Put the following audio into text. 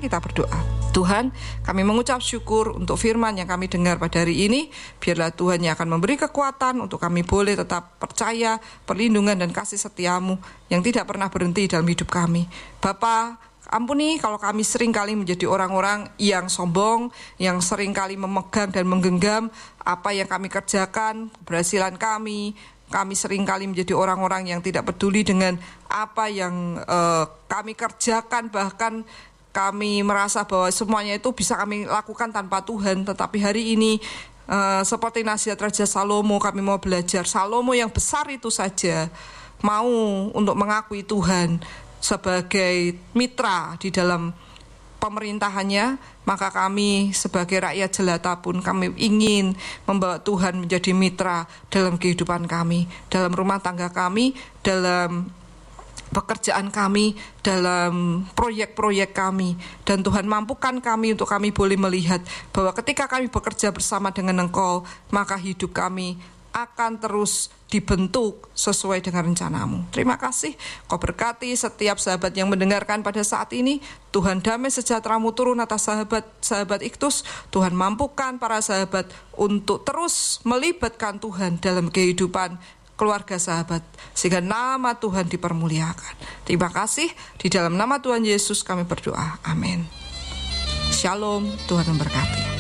Mari kita berdoa. Tuhan, kami mengucap syukur untuk firman yang kami dengar pada hari ini. Biarlah Tuhan yang akan memberi kekuatan untuk kami boleh tetap percaya perlindungan dan kasih setia-Mu yang tidak pernah berhenti dalam hidup kami. Bapa, ampuni kalau kami seringkali menjadi orang-orang yang sombong, yang seringkali memegang dan menggenggam apa yang kami kerjakan, keberhasilan kami. Kami seringkali menjadi orang-orang yang tidak peduli dengan apa yang kami kerjakan, bahkan kami merasa bahwa semuanya itu bisa kami lakukan tanpa Tuhan. Tetapi hari ini seperti nasihat Raja Salomo, kami mau belajar. Salomo yang besar itu saja mau untuk mengakui Tuhan sebagai mitra di dalam pemerintahannya. Maka kami sebagai rakyat jelata pun kami ingin membawa Tuhan menjadi mitra dalam kehidupan kami, dalam rumah tangga kami, dalam pekerjaan kami, dalam proyek-proyek kami. Dan Tuhan mampukan kami untuk kami boleh melihat bahwa ketika kami bekerja bersama dengan Engkau, maka hidup kami akan terus dibentuk sesuai dengan rencana-Mu. Terima kasih, Kau berkati setiap sahabat yang mendengarkan pada saat ini. Tuhan, damai sejahtera-Mu turun atas sahabat Iktus. Tuhan, mampukan para sahabat untuk terus melibatkan Tuhan dalam kehidupan keluarga sahabat, sehingga nama Tuhan dipermuliakan. Terima kasih, di dalam nama Tuhan Yesus kami berdoa. Amin. Shalom, Tuhan memberkati.